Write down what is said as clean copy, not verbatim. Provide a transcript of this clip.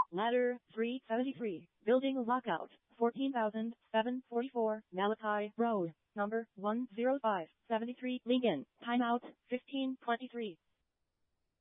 Ladder 373. Building lockout. 14,744 Malachi Road. Number 105. 73. Lincoln. Timeout. 15:23.